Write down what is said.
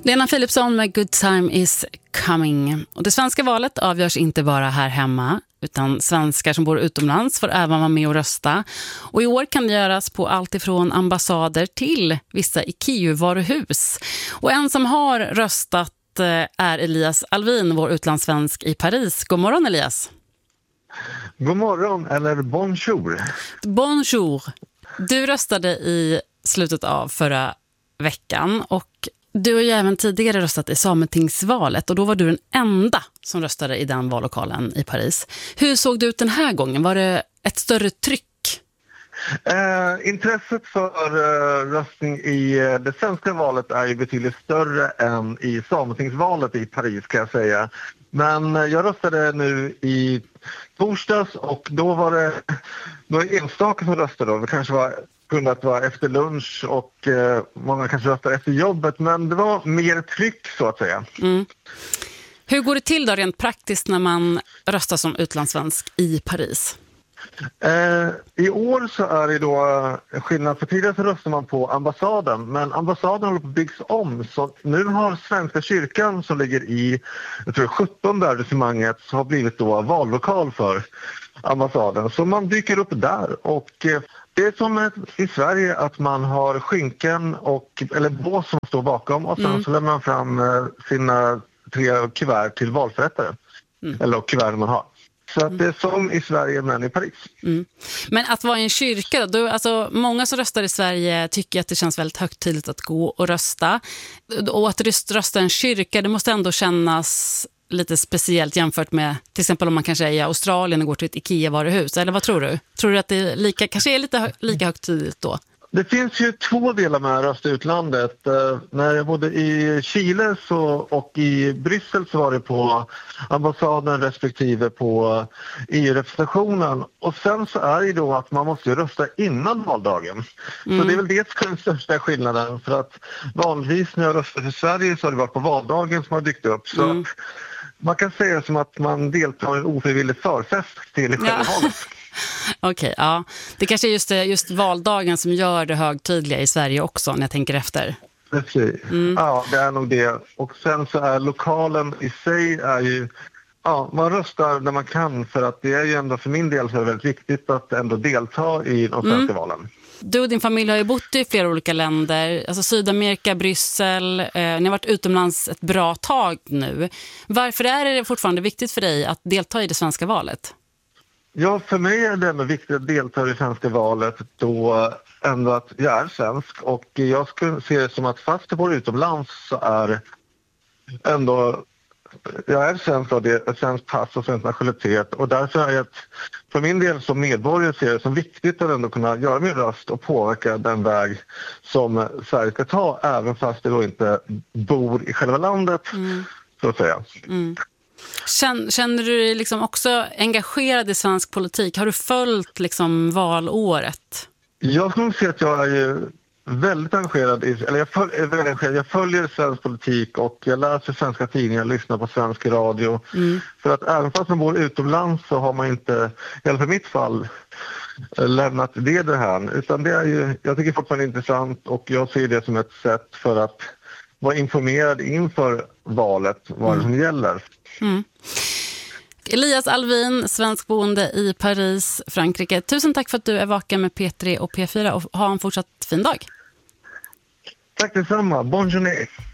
Lena Philipsson med Good Time is Coming. Och det svenska valet avgörs inte bara här hemma, utan svenskar som bor utomlands får även vara med och rösta. Och i år kan det göras på allt ifrån ambassader till vissa IKEA-varuhus. Och en som har röstat är Elias Alvin, vår utlandssvensk i Paris. God morgon, Elias. God morgon, eller bonjour. Bonjour. Du röstade i slutet av förra veckan och du har ju även tidigare röstat i Sametingsvalet och då var du den enda som röstade i den vallokalen i Paris. Hur såg det ut den här gången? Var det ett större tryck? Intresset för röstning i det svenska valet är ju betydligt större än i Sametingsvalet i Paris, kan jag säga. Men jag röstade nu i torsdags och då var det några enstaka som röstade. Det kanske var kunnat vara efter lunch och många kanske röstade efter jobbet, men det var mer tryck så att säga. Mm. Hur går det till då rent praktiskt när man röstar som utlandssvensk i Paris? I år så är det då skillnad, för tidigare så röstar man på ambassaden, men ambassaden håller på att byggs om, så nu har Svenska kyrkan som ligger i, jag tror 17:e arrangemanget, så har blivit då vallokal för ambassaden, så man dyker upp där. Och det är som i Sverige att man har skynken eller bås som står bakom och sen så lämnar man fram sina 3 kuvert till valförrättare, eller kuvert man har. Så att det är som i Sverige men i Paris. Mm. Men att vara i en kyrka då, alltså många som röstar i Sverige tycker att det känns väldigt högtidligt att gå och rösta. Och att rösta i en kyrka, det måste ändå kännas lite speciellt jämfört med till exempel om man kanske är i Australien och går till ett IKEA-varuhus. Eller vad tror du? Tror du att det är kanske är lika högtidligt då? Det finns ju 2 delar med att rösta i utlandet. När jag bodde i Chile och i Bryssel så var det på ambassaden respektive på EU-representationen. Och sen så är det då att man måste rösta innan valdagen. Så det är väl det som är den största skillnaden. För att vanligtvis när jag röstat i Sverige så har det varit på valdagen som har dykt upp. Så att man kan säga som att man deltar i en ofrivillig förfest till själva valet. Okej, ja. Det kanske är just valdagen som gör det högtidliga i Sverige också, när jag tänker efter. Precis. Ja, det är nog det. Och sen så är lokalen i sig är ju, man röstar när man kan, för att det är ju ändå för min del så är det väldigt viktigt att ändå delta i de svenska valen. Du och din familj har ju bott i flera olika länder, alltså Sydamerika, Bryssel, ni har varit utomlands ett bra tag nu. Varför är det fortfarande viktigt för dig att delta i det svenska valet? Ja, för mig är det viktigt att delta i det svenska valet då ändå att jag är svensk, och jag skulle se det som att fast jag bor utomlands så är ändå jag är svensk och det är ett svenskt pass och svensk nationalitet, och därför är jag för min del som medborgare ser det som viktigt att ändå kunna göra min röst och påverka den väg som Sverige ska ta, även fast jag då inte bor i själva landet så att säga. Känner du dig liksom också engagerad i svensk politik? Har du följt liksom valåret? Jag skulle säga att jag är ju väldigt engagerad jag följer svensk politik och jag läser svenska tidningar, lyssnar på svensk radio. För att även fast man bor utomlands så har man inte, i alla fall i mitt fall, lämnat det här. Utan det är ju, jag tycker fortfarande intressant, och jag ser det som ett sätt för att vara informerad inför valet, vad som gäller. Elias Alvin, svensk boende i Paris, Frankrike. Tusen tack för att du är vaken med P3 och P4 och ha en fortsatt fin dag. Tack detsamma. Bonne journée.